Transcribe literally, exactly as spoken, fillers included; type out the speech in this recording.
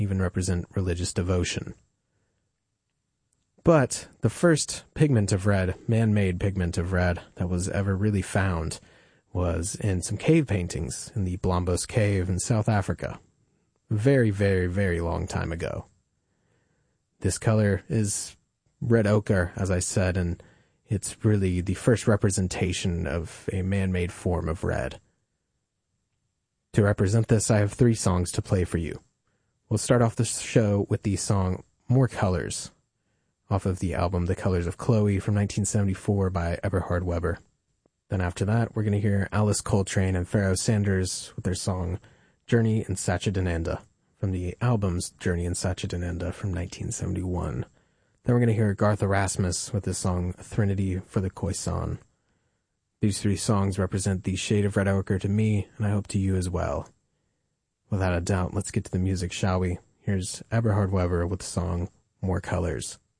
even represent religious devotion. But the first pigment of red, man-made pigment of red, that was ever really found was in some cave paintings in the Blombos Cave in South Africa. Very, very, very long time ago. This color is red ochre, as I said, and it's really the first representation of a man-made form of red. To represent this, I have three songs to play for you. We'll start off the show with the song More Colors, off of the album The Colors of Chloe from nineteen seventy-four by Eberhard Weber. Then after that, we're going to hear Alice Coltrane and Pharoah Sanders with their song Journey in Satchidananda from the album's Journey in Satchidananda from nineteen seventy-one. Then we're going to hear Garth Erasmus with his song Threnody for the Khoisan. These three songs represent the shade of red ochre to me, and I hope to you as well. Without a doubt, let's get to the music, shall we? Here's Eberhard Weber with the song More Colors.